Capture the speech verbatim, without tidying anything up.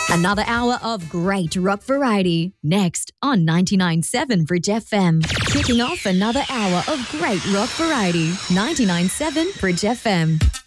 Another hour of great rock variety next on ninety-nine point seven Bridge F M. Kicking off another hour of great rock variety. ninety-nine point seven Bridge F M.